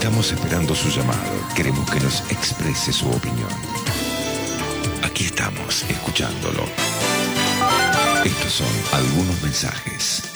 Estamos esperando su llamado. Queremos que nos exprese su opinión. Aquí estamos, escuchándolo. Estos son algunos mensajes.